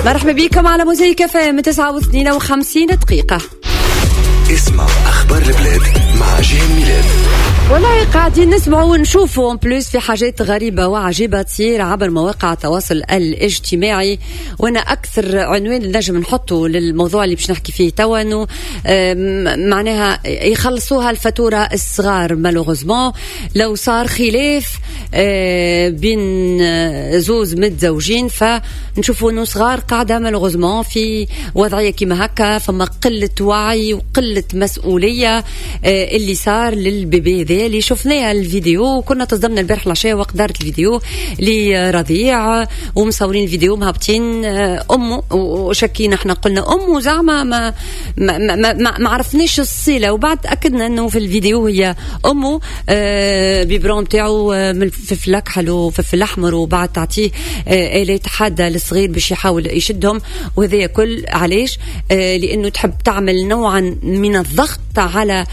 مرحبا بكم على موزيك FM 59 دقيقة. اسمع أخبار البلاد مع جيهان ميلاد. والله قاعدين نسمع ونشوفوا بلوس في حاجات غريبة وعجيبة تصير عبر مواقع التواصل الاجتماعي، وانا اكثر عنوان نجم نحطه للموضوع اللي باش نحكي فيه توا انه معناها يخلصوها الفاتورة الصغار. مالوغوزمون لو صار خلاف بين زوز متزوجين فنشوفوا انه صغار قاعدة مالوغوزمون في وضعية كما هكا، فما قلة وعي وقلة مسؤولية اللي صار للبيبي ذا اللي شفناها الفيديو. وكنا تصدمنا البارح العشاء وقت دارت الفيديو لرضيع ومصورين الفيديو مهبطين امه وشكينا احنا قلنا امه زعما ما عرفناش الصله، وبعد اكدنا انه في الفيديو هي امه بيبرون تاعو من الفلفل الاكحل وفلفل الاحمر، وبعد تعطيه الات حاده للصغير باش يحاول يشدهم. وهذا كل علاش لانه تحب تعمل نوعا من الضغط على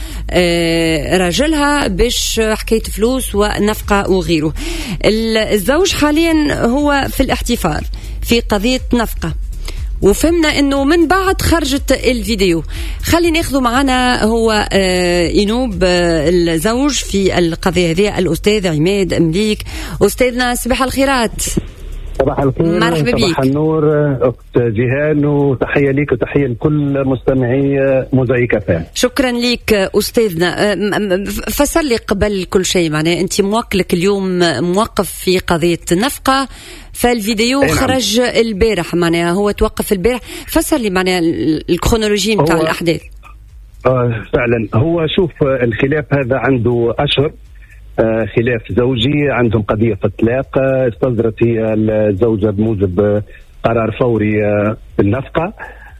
راجلها باش حكاية فلوس ونفقة وغيره. الزوج حاليا هو في الاحتفال في قضية نفقة، وفهمنا انه من بعد خرجت الفيديو. خلينا ناخذوا معنا هو ينوب الزوج في القضية هذه الأستاذ عماد مليك. أستاذنا صباح الخيرات. صباح الخير. مرحبا بك. صباح النور أخت جيهان، وتحية ليك وتحية لكل مستمعي موزايك FM. شكرا لك أستاذنا. فسر لي قبل كل شيء، معناه أنت موكلك اليوم موقف في قضية نفقة، فالفيديو خرج البارح، معناه هو توقف البارح. فسر لي معناه الكرونولوجي متاع الأحداث. فعلا هو شوف الخلاف هذا عنده أشهر، خلاف زوجي، عندهم قضية في الطلاق. استصدرت هي الزوجة بموجب قرار فوري بالنفقة،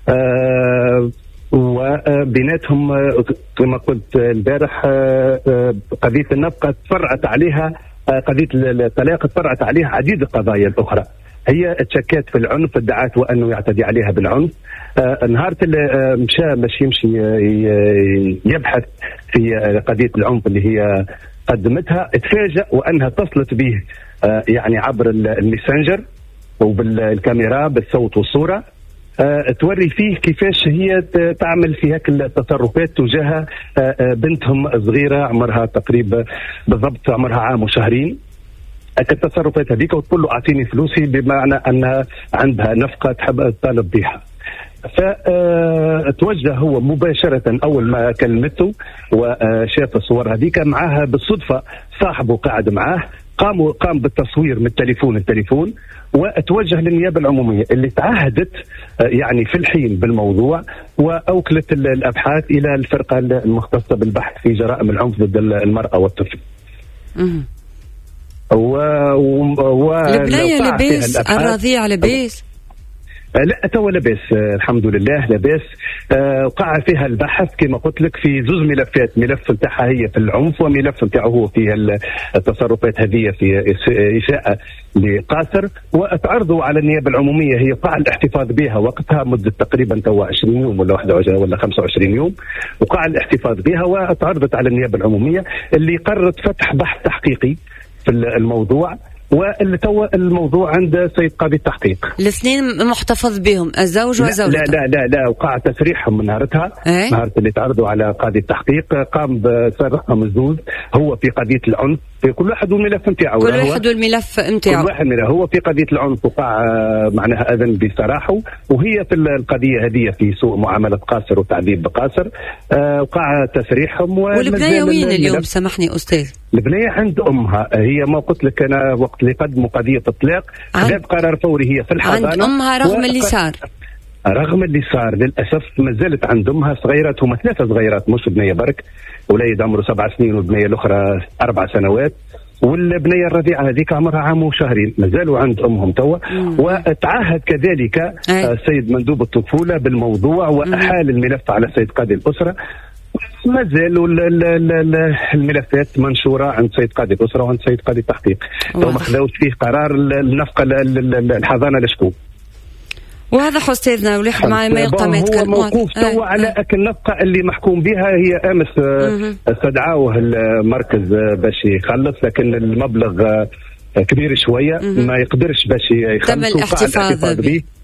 وبيناتهم كما قلت البارح قضية النفقة تفرعت عليها قضية الطلاق، تفرعت عليها عديد القضايا الأخرى. هي تشكت في العنف، ادعت وأنه يعتدي عليها بالعنف. نهار مشى باش يمشي يبحث في قضية العنف اللي هي قدمتها، اتفاجأ وأنها اتصلت به يعني عبر الميسنجر وبالكاميرا بالصوت والصورة، توري فيه كيفاش هي تعمل في هيك التصرفات تجاه بنتهم صغيرة عمرها تقريبا بالضبط عمرها عام وشهرين. التصرفات هذيك وتقول له أعطيني فلوسي، بمعنى أنها عندها نفقة تحب تطالب بها. فتوجه هو مباشرة أول ما كلمته وشاف الصور هذيك معها بالصدفة صاحبه قاعد معاه، قام بالتصوير من التليفون وتوجه للنيابة العمومية اللي تعهدت يعني في الحين بالموضوع، وأوكلت الأبحاث إلى الفرقة المختصة بالبحث في جرائم العنف ضد المرأة والطفل. البنية لباس، الرضيع لباس. لا تو لاباس الحمد لله لاباس. وقع فيها البحث كما قلت لك في زوج ملفات، ملف نتاعها هي في العنف وملف نتاعه هو في التصرفات هذه في إساءة لقاسر، واتعرضوا على النيابة العمومية. هي قع الاحتفاظ بها وقتها مدة تقريبا تو 20 يوم ولا 21 ولا 25 يوم، وقع الاحتفاظ بها واتعرضت على النيابة العمومية اللي قررت فتح بحث تحقيقي في الموضوع، والموضوع عند سيد قاضي التحقيق. الاثنين محتفظ بهم الزوج وزوجته؟ لا وقع تسريحهم من نهارتها. نهار اللي تعرضوا على قاضي التحقيق قام بصرحهم الزوج. هو في قضية العنف، في كل واحد والملف نتاعو، كل واحد والملف نتاعو، كل واحد هو في قضية العنف وقع معناها أذن بصراحه، وهي في القضية هذه في سوء معاملة قاصر وتعذيب بقاصر وقع تسريحهم. والبنية وين اليوم سامحني أستاذ؟ البنية عند أمها. هي ما قلت لك أنا وقت اللي قدموا قضية الطلاق جاب قرار فوري هي في الحضانة عند أمها رغم اللي صار. رغم اللي صار للأسف ما زالت عند أمها صغيرات، هما 3 صغيرات مش بنية برك، وليد عمره 7 سنين والبنية الأخرى 4 سنوات، والبنية الرضيعة هذيك عمرها عام وشهرين، ما زالوا عند أمهم توا. وتعهد كذلك السيد مندوب الطفولة بالموضوع وأحال الملف على سيد قاضي الأسرة. ما زالوا الملفات منشورة عند سيد قاضي الأسرة وعند سيد قاضي التحقيق. لو ما خذوش فيه قرار النفقة الحضانة لشكون. واضح أستاذنا وليح معي ما يبقى ما يتكلم. هو موقوف توا على النفقة اللي محكوم بها. هي أمس استدعوه المركز باش يخلص، لكن المبلغ كبير شوية ما يقدرش باش يخلص. تم الاحتفاظ به.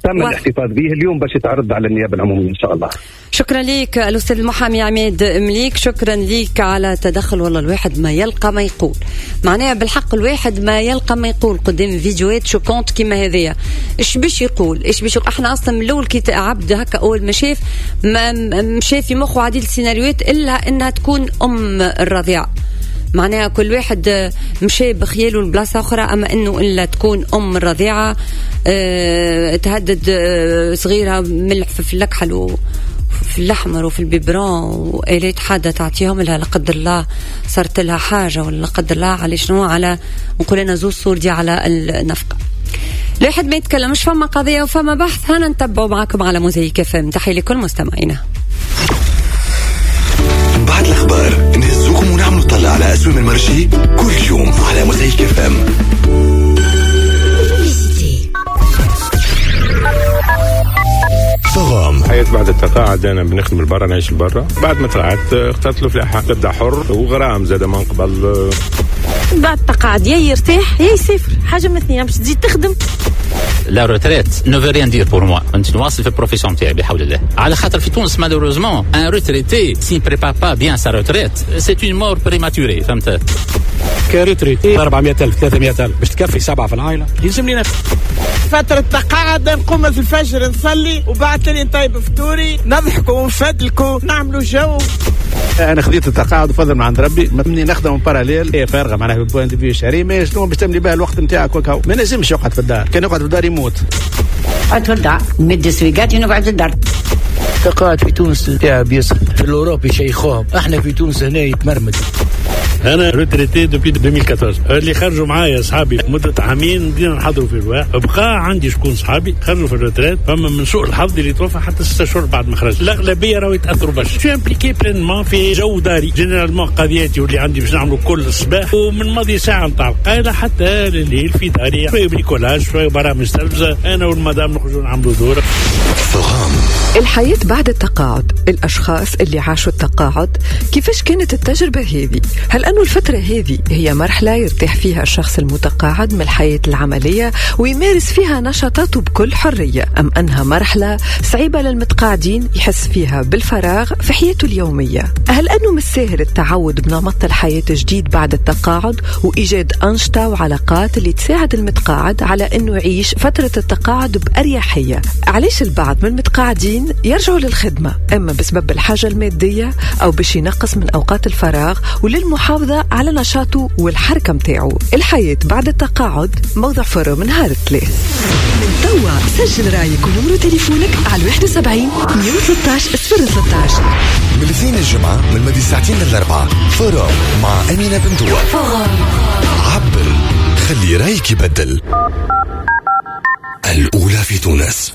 تم الاحتفاظ به اليوم باش يتعرض على النيابة العمومية إن شاء الله. شكرا ليك الأستاذ المحامي عماد مليك، شكرا ليك على تدخل. والله الواحد ما يلقى ما يقول، معناها بالحق الواحد ما يلقى ما يقول قدام فيديوهات شوكونت كما هذية. إيش باش يقول؟ احنا أصلا من الأول كي عبد هكا أول ما شاف ما مشى في مخه عديد السيناريوهات إلا أنها تكون أم الرضيعة. معناها كل واحد مشي بخياله لبلاصة أخرى، أما أنه إلا تكون أم الرضيعة تهدد صغيرة ملح في الكحل في الأحمر وفي البيبرون وآلات حادة تعطيهم لها لا قدر الله صارت لها حاجة ولا لا قدر الله على شنو، على نقول أنا زوج صور دي على النفقة. الواحد ما يتكلمش، فما قضية وفما بحث. هنا نتبعوا معكم على موزايك FM. تحية لكل مستمعينا. بعد الأخبار نهزوكم ونعملوا طلع على أسهم المرشي كل يوم على موزايك FM. فغام حياة بعد التقاعد. أنا بنخدم البرا، نعيش البرا. بعد ما طلعت اخترت له فلاحة قدع حر وغرام زاد من قبل. بعد التقاعد يا يرتاح يا يسافر، حاجة من اثنين، باش تزيد تخدم. لا retraite ne veut rien dire pour moi. أنت نواصل في البروفيسيون نتاعي بحول الله. على خاطر في تونس malheureusement un retraité s'il ne prépare pas bien sa retraite c'est une mort prématurée. فهمت؟ كريتريتي 400,000 300,000 باش تكفي 7 في العائلة يلزم لي نفس. فترة التقاعد نقوم في الفجر نصلي وبعد لي نطيب فطوري نضحكوا ونفدلكوا نعملوا جو. انا خذيت التقاعد وفضل من عند ربي، مني نخدم باراليل هي فارغه معناها بالبوينت فيو شهري. ما شنو باش تملي بها الوقت نتاعك وكاو، ما نجمش يقعد في الدار. كان يقعد في الدار يموت. قعد في الدار مد سويقات نقعد في الدار. التقاعد في تونس تاع بيصل، في الاوروبي شيخوهم، احنا في تونس هنا يتمرمد. انا روتريتي دوبي 2014. اللي خرجوا معايا اصحابي مده عامين بدينا نحضروا في الواح، بقى عندي شكون صحابي خرجوا في الروتريت، فما من سوء الحظ اللي توفى حتى 6 شهور بعد ما خرج. الاغلبيه راهو يتاثروا باش شو امبليكي بلينمون في جو داري. جينيرالمون قضياتي واللي عندي باش نعملوا كل الصباح ومن ماضي ساعه نتاع القايله حتى الليل في داري، شويه بريكولاج شويه برامج تلفزه، انا والمدام نخرجوا نعملوا دور. الحياة بعد التقاعد، الأشخاص اللي عاشوا التقاعد كيفاش كانت التجربة هذه؟ هل أنه الفترة هذه هي مرحلة يرتاح فيها الشخص المتقاعد من الحياة العملية ويمارس فيها نشاطاته بكل حرية، أم أنها مرحلة صعيبة للمتقاعدين يحس فيها بالفراغ في حياته اليومية؟ هل أنه مستاهل التعود بنمط الحياة جديد بعد التقاعد وإيجاد أنشطة وعلاقات اللي تساعد المتقاعد على أنه يعيش فترة التقاعد بأريحية؟ علاش البعض من المتقاعدين يرجعوا للخدمة، إما بسبب الحاجة المادية أو باش ينقص من أوقات الفراغ وللمحافظة على نشاطه والحركة متاعه؟ الحياة بعد التقاعد موضوع فرو من نهار الثلاث. من توا سجل رايك ونمرو تليفونك على 71 113 013. من الاثنين الجمعة من مدي 2 ل4 فرو مع أمينة بنتوا. عبر خلي رايك يبدل. الأولى في تونس.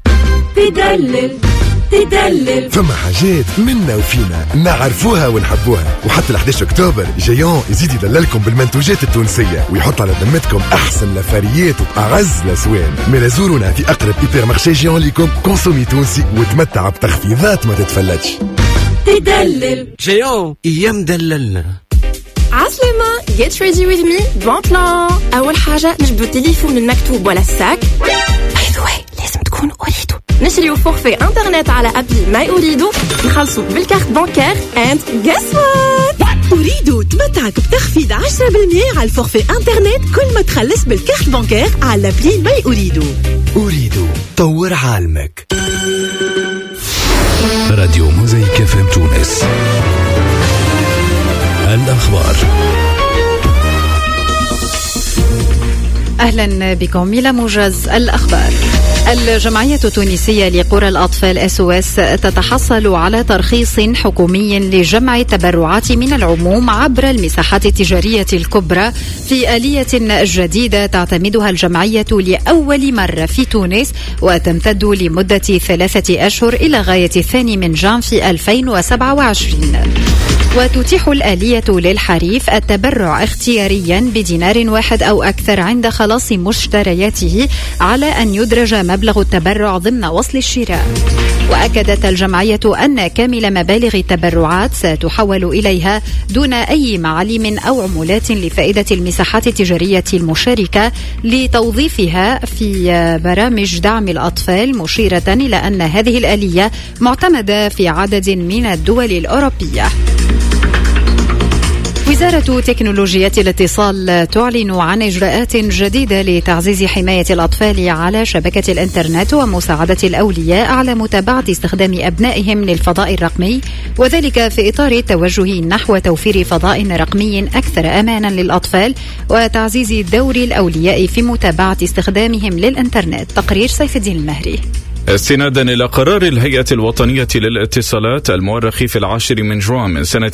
تدلل فما حاجات منا وفينا نعرفوها ونحبوها، وحتى 11 أكتوبر جايون يزيد يدللكم بالمنتوجات التونسية ويحط على ذمتكم أحسن لفاريات وأعز الأسوان. من زورونا في أقرب إيبر مارشي جايون ليكم، كونسومي تونسي وتمتع بتخفيضات ما تتفلتش. تدلل جايون أيام دللنا. عسلامة get ready with me bon plan. أول حاجة نجبدو التليفون المكتوب ولا الساك. by the way لازم تكون أريدو. نشريو فورفي انترنت على أبلي ماي أريدو، نخلصو بالكارت بانكير and guess what؟ أريدو تمتعك بتخفيض 10% على الفورفي انترنت كل ما تخلص بالكارت بانكير على أبلي ماي أريدو. أريدو طور عالمك. راديو موزايك FM تونس. الأخبار. أهلا بكم إلى موجز الأخبار. الجمعية التونسية لقرى الأطفال SOS تتحصل على ترخيص حكومي لجمع التبرعات من العموم عبر المساحات التجارية الكبرى في آلية جديدة تعتمدها الجمعية لأول مرة في تونس، وتمتد لمدة 3 أشهر إلى غاية 2 جانفي 2027. وتتيح الآلية للحريف التبرع اختياريا بدينار واحد أو أكثر عند خلاص مشترياته على أن يدرج مبلغ التبرع ضمن وصل الشراء. وأكدت الجمعية أن كامل مبالغ التبرعات ستحول إليها دون أي معالم أو عمولات لفائدة المساحات التجارية المشاركة لتوظيفها في برامج دعم الأطفال، مشيرة إلى أن هذه الآلية معتمدة في عدد من الدول الأوروبية. وزارة تكنولوجيا الاتصال تعلن عن إجراءات جديدة لتعزيز حماية الأطفال على شبكة الإنترنت ومساعدة الأولياء على متابعة استخدام أبنائهم للفضاء الرقمي، وذلك في إطار التوجه نحو توفير فضاء رقمي أكثر أمانا للأطفال وتعزيز دور الأولياء في متابعة استخدامهم للإنترنت. تقرير سيف الدين المهري. استنادا إلى قرار الهيئة الوطنية للاتصالات المؤرخ في 10 من جوان من سنة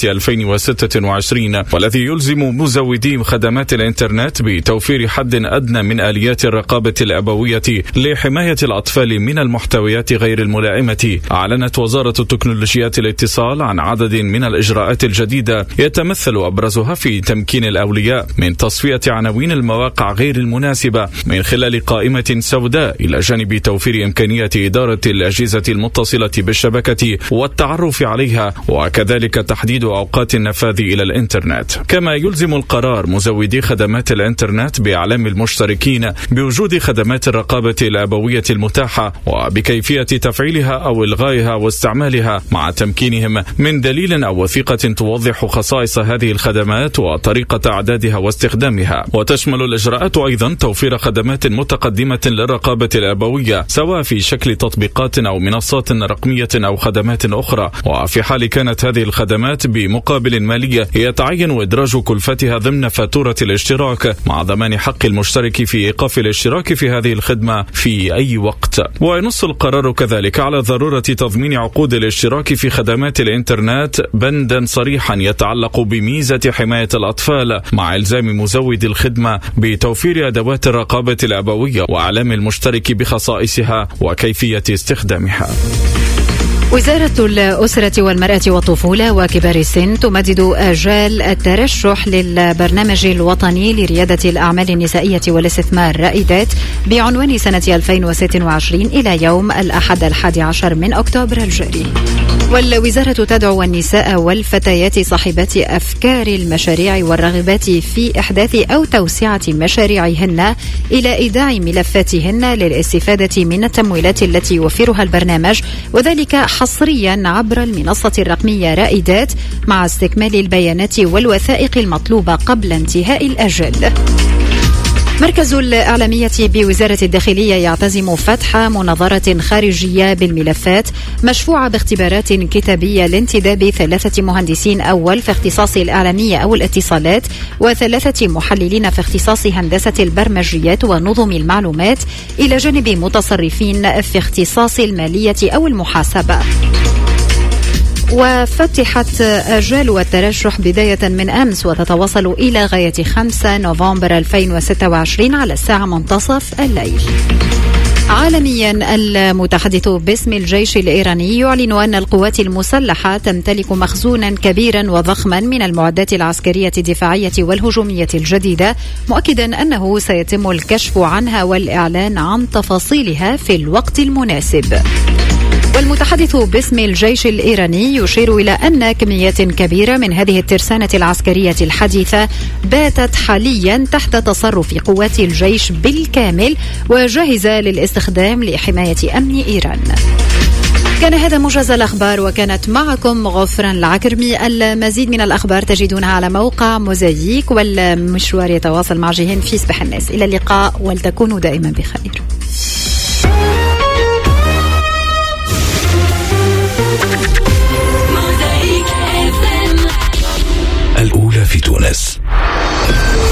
2026 والذي يلزم مزودي خدمات الإنترنت بتوفير حد أدنى من آليات الرقابة الأبوية لحماية الأطفال من المحتويات غير الملائمة، أعلنت وزارة التكنولوجيات الاتصال عن عدد من الإجراءات الجديدة يتمثل أبرزها في تمكين الأولياء من تصفية عناوين المواقع غير المناسبة من خلال قائمة سوداء، إلى جانب توفير إمكانية إدارة الأجهزة المتصلة بالشبكة والتعرف عليها، وكذلك تحديد أوقات النفاذ إلى الإنترنت. كما يلزم القرار مزودي خدمات الإنترنت بإعلام المشتركين بوجود خدمات الرقابة الأبوية المتاحة وبكيفية تفعيلها أو إلغائها واستعمالها، مع تمكينهم من دليل أو وثيقة توضح خصائص هذه الخدمات وطريقة إعدادها واستخدامها. وتشمل الإجراءات أيضا توفير خدمات متقدمة للرقابة الأبوية سواء في شكل تطبيقات أو منصات رقمية أو خدمات أخرى، وفي حال كانت هذه الخدمات بمقابل مالي يتعين إدراج كلفتها ضمن فاتورة الاشتراك، مع ضمان حق المشترك في إيقاف الاشتراك في هذه الخدمة في أي وقت. وينص القرار كذلك على ضرورة تضمين عقود الاشتراك في خدمات الإنترنت بندا صريحا يتعلق بميزة حماية الأطفال، مع إلزام مزود الخدمة بتوفير أدوات الرقابة الأبوية وإعلام المشترك بخصائصها وكيفية استخدامها. وزارة الأسرة والمرأة والطفولة وكبار السن تمدد آجال الترشح للبرنامج الوطني لريادة الأعمال النسائية والاستثمار رائدات بعنوان سنة 2026 إلى يوم الأحد 11 من أكتوبر الجاري. والوزارة تدعو النساء والفتيات صاحبات أفكار المشاريع والرغبات في إحداث أو توسعة مشاريعهن إلى إيداع ملفاتهن للاستفادة من التمويلات التي يوفرها البرنامج، وذلك حصريا عبر المنصة الرقمية رائدات، مع استكمال البيانات والوثائق المطلوبة قبل انتهاء الأجل. مركز الإعلامية بوزارة الداخلية يعتزم فتح مناظرة خارجية بالملفات مشفوعة باختبارات كتابية لانتداب 3 مهندسين أول في اختصاص الإعلامية أو الاتصالات، و3 محللين في اختصاص هندسة البرمجيات ونظم المعلومات، إلى جانب متصرفين في اختصاص المالية أو المحاسبة. وفتحت آجال الترشح بداية من أمس وتتواصل إلى غاية 5 نوفمبر 2026 على الساعة منتصف الليل. عالميا، المتحدث باسم الجيش الإيراني يعلن أن القوات المسلحة تمتلك مخزونا كبيرا وضخما من المعدات العسكرية الدفاعية والهجومية الجديدة، مؤكدا أنه سيتم الكشف عنها والإعلان عن تفاصيلها في الوقت المناسب. والمتحدث باسم الجيش الإيراني يشير إلى أن كميات كبيرة من هذه الترسانة العسكرية الحديثة باتت حاليا تحت تصرف قوات الجيش بالكامل وجاهزة للاستخدام لحماية أمن إيران. كان هذا موجز الأخبار، وكانت معكم غفران العكرمي. المزيد من الأخبار تجدونها على موقع موزايك، والمشوار يتواصل مع جيهان في صباح الناس. إلى اللقاء ولتكونوا دائما بخير. الأولى في تونس.